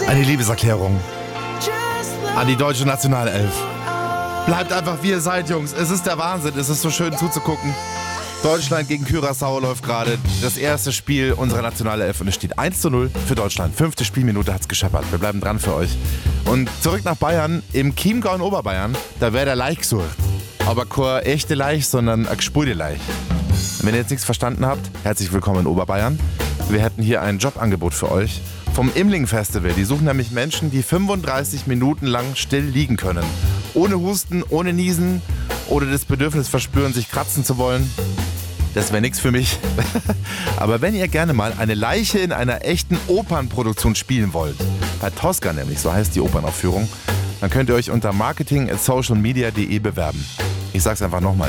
Eine Liebeserklärung an die deutsche Nationalelf. Bleibt einfach, wie ihr seid, Jungs. Es ist der Wahnsinn. Es ist so schön zuzugucken. Deutschland gegen Curaçao läuft gerade das erste Spiel unserer Nationalelf und es steht 1:0 für Deutschland. 5. Spielminute hat's gescheppert. Wir bleiben dran für euch. Und zurück nach Bayern. Im Chiemgau in Oberbayern, da wäre der Laich gesucht. Aber kein echte Laich, sondern ein gespulte Laich. Wenn ihr jetzt nichts verstanden habt, herzlich willkommen in Oberbayern. Wir hätten hier ein Jobangebot für euch vom Imling Festival. Die suchen nämlich Menschen, die 35 Minuten lang still liegen können. Ohne Husten, ohne Niesen oder das Bedürfnis verspüren, sich kratzen zu wollen. Das wäre nichts für mich. Aber wenn ihr gerne mal eine Leiche in einer echten Opernproduktion spielen wollt, bei Tosca nämlich, so heißt die Opernaufführung, dann könnt ihr euch unter marketing@socialmedia.de bewerben. Ich sag's einfach nochmal.